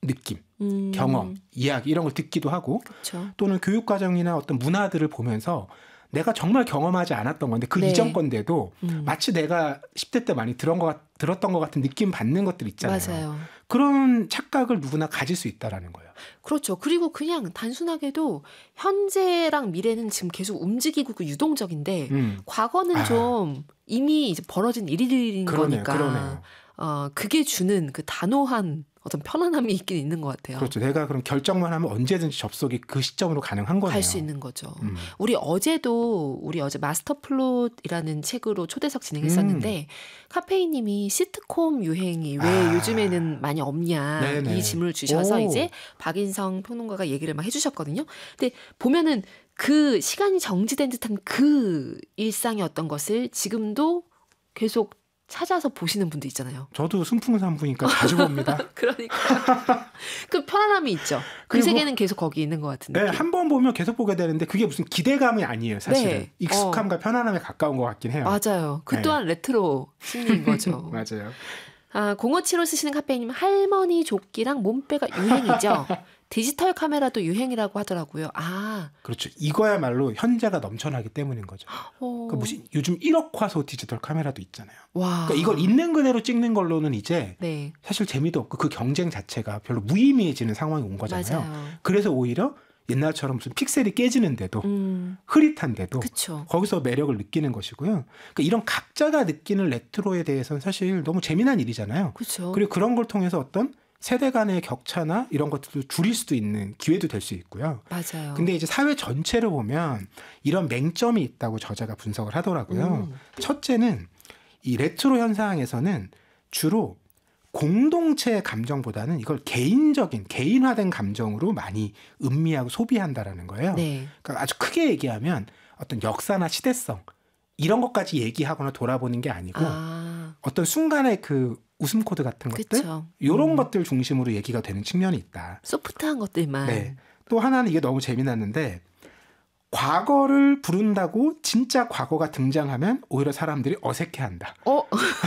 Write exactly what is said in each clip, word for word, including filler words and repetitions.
느낌, 음. 경험, 이야기 이런 걸 듣기도 하고 그쵸. 또는 교육과정이나 어떤 문화들을 보면서 내가 정말 경험하지 않았던 건데 그 네. 이전 건데도 음. 마치 내가 십 대 때 많이 들은 것 같, 들었던 것 같은 느낌 받는 것들 있잖아요. 맞아요. 그런 착각을 누구나 가질 수 있다라는 거예요. 그렇죠. 그리고 그냥 단순하게도 현재랑 미래는 지금 계속 움직이고 그 유동적인데 음. 과거는 아. 좀 이미 이제 벌어진 일인 그러네요. 거니까 그러네요. 어, 그게 주는 그 단호한 어떤 편안함이 있긴 있는 것 같아요. 그렇죠. 내가 그럼 결정만 하면 언제든지 접속이 그 시점으로 가능한 거네요. 갈 수 있는 거죠. 음. 우리 어제도 우리 어제 마스터 플롯이라는 책으로 초대석 진행했었는데 음. 카페인님이 시트콤 유행이 왜 아. 요즘에는 많이 없냐 네네. 이 질문을 주셔서 오. 이제 박인성 평론가가 얘기를 막 해주셨거든요. 근데 보면은 그 시간이 정지된 듯한 그 일상의 어떤 것을 지금도 계속 찾아서 보시는 분도 있잖아요. 저도 순풍산부니까 자주 봅니다. 그러니까 그 편안함이 있죠. 그 그리고- 세계는 계속 거기 있는 것 같은 느낌. 네, 한 번 보면 계속 보게 되는데 그게 무슨 기대감이 아니에요. 사실은. 네. 익숙함과 편안함에 가까운 것 같긴 해요. 맞아요. 그 네. 또한 레트로 심리인 거죠. 맞아요. 아, 공오칠오 쓰시는 카페이님 할머니 조끼랑 몸빼가 유행이죠. 디지털 카메라도 유행이라고 하더라고요. 아, 그렇죠. 이거야말로 현재가 넘쳐나기 때문인 거죠. 어, 그 무슨 요즘 일억 화소 디지털 카메라도 있잖아요. 와, 그러니까 이걸 있는 그대로 찍는 걸로는 이제 네, 사실 재미도 없고 그 경쟁 자체가 별로 무의미해지는 상황이 온 거잖아요. 맞아요. 그래서 오히려 옛날처럼 무슨 픽셀이 깨지는데도 음, 흐릿한데도 그쵸. 거기서 매력을 느끼는 것이고요. 그러니까 이런 각자가 느끼는 레트로에 대해서는 사실 너무 재미난 일이잖아요. 그쵸. 그리고 그런 걸 통해서 어떤 세대 간의 격차나 이런 것들도 줄일 수도 있는 기회도 될 수 있고요. 맞아요. 근데 이제 사회 전체를 보면 이런 맹점이 있다고 저자가 분석을 하더라고요. 음. 첫째는 이 레트로 현상에서는 주로 공동체의 감정보다는 이걸 개인적인 개인화된 감정으로 많이 음미하고 소비한다라는 거예요. 네, 그러니까 아주 크게 얘기하면 어떤 역사나 시대성 이런 것까지 얘기하거나 돌아보는 게 아니고 아, 어떤 순간의 그 웃음 코드 같은 것들 그쵸. 이런 음. 것들 중심으로 얘기가 되는 측면이 있다. 소프트한 것들만. 네. 또 하나는 이게 너무 재미났는데 과거를 부른다고 진짜 과거가 등장하면 오히려 사람들이 어색해한다. 어,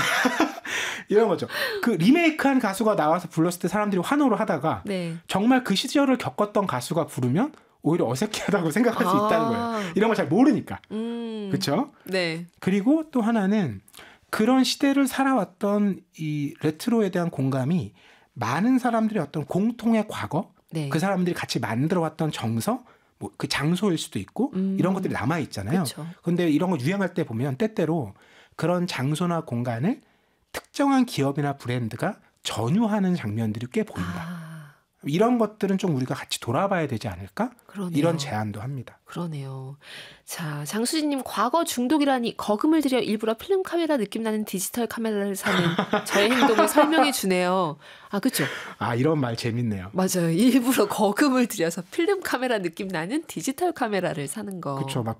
이런 거죠. 그 리메이크한 가수가 나와서 불렀을 때 사람들이 환호를 하다가 네. 정말 그 시절을 겪었던 가수가 부르면 오히려 어색하다고 생각할 수 아. 있다는 거예요. 이런 걸 잘 모르니까. 음, 그렇죠? 네, 그리고 또 하나는 그런 시대를 살아왔던 이 레트로에 대한 공감이 많은 사람들의 어떤 공통의 과거, 네. 그 사람들이 같이 만들어왔던 정서, 뭐 그 장소일 수도 있고 음. 이런 것들이 남아 있잖아요. 그쵸. 그런데 이런 거 유행할 때 보면 때때로 그런 장소나 공간을 특정한 기업이나 브랜드가 전유하는 장면들이 꽤 보인다. 아, 이런 것들은 좀 우리가 같이 돌아봐야 되지 않을까? 그러네요. 이런 제안도 합니다. 그러네요. 자, 장수진님 과거 중독이라니 거금을 들여 일부러 필름 카메라 느낌 나는 디지털 카메라를 사는 저의 행동을 설명해 주네요. 아, 그렇죠. 아, 이런 말 재밌네요. 맞아요. 일부러 거금을 들여서 필름 카메라 느낌 나는 디지털 카메라를 사는 거. 그렇죠. 막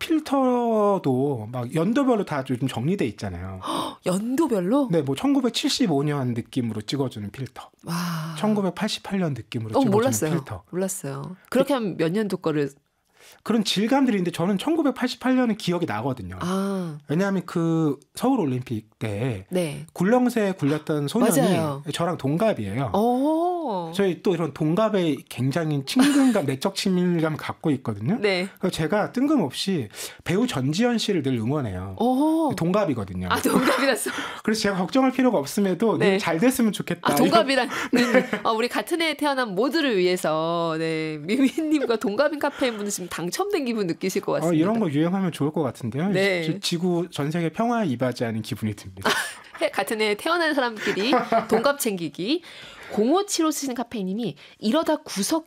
필터도 막 연도별로 다 요즘 정리돼 있잖아요. 연도별로? 네, 뭐 천구백칠십오 년 느낌으로 찍어주는 필터, 와. 천구백팔십팔 년 느낌으로 어, 찍어주는 몰랐어요. 필터. 몰랐어요. 그렇게 하면 몇 년도 거를. 그런 질감들인데 저는 천구백팔십팔 년은 기억이 나거든요. 아, 왜냐하면 그 서울 올림픽 때 네. 굴렁쇠에 굴렸던 소년이 맞아요. 저랑 동갑이에요. 오. 저희 또 이런 동갑의 굉장히 친근감, 내적 친밀감을 갖고 있거든요. 네. 그래서 제가 뜬금없이 배우 전지현 씨를 늘 응원해요. 오. 동갑이거든요. 아, 동갑이라서. 그래서 제가 걱정할 필요가 없음에도 네. 늘 잘 됐으면 좋겠다. 아, 동갑이란 어, 우리 같은 해에 태어난 모두를 위해서 네 미미님과 동갑인 카페인 분은 지금 당첨된 기분 느끼실 것 어, 같습니다. 이런 거 유행하면 좋을 것 같은데요. 네. 지- 지구 전 세계 평화에 이바지하는 기분이 듭니다. 해- 같은 해에 태어난 사람끼리 동갑 챙기기. 공오칠오 쓰시는 카페인님이 이러다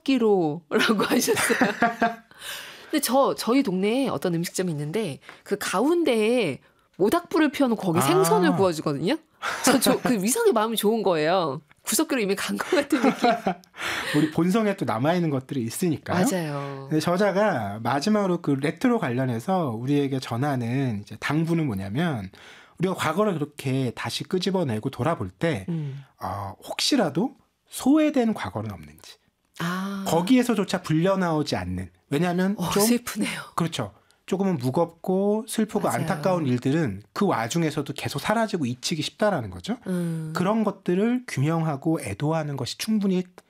구석기로라고 하셨어요. 근데 저 저희 동네에 어떤 음식점이 있는데 그 가운데에 모닥불을 피워놓고 거기 아. 생선을 구워주거든요. 저 그 위상의 마음이 좋은 거예요. 구석기로 이미 간 것 같은 느낌. 우리 본성에 또 남아있는 것들이 있으니까요. 맞아요. 근데 저자가 마지막으로 그 레트로 관련해서 우리에게 전하는 이제 당부는 뭐냐면 우리가 과거를 그렇게 다시 끄집어내고 돌아볼 때 음. 어, 혹시라도 소외된 과거는 없는지 아. 거기에서조차 불려나오지 않는 왜냐하면 어, 좀 슬프네요. 그렇죠. 조금은 무겁고 슬프고 맞아요. 안타까운 일들은 그 와중에서도 계속 사라지고 잊히기 쉽다라는 거죠. 음. 그런 것들을 규명하고 애도하는 것이 충분히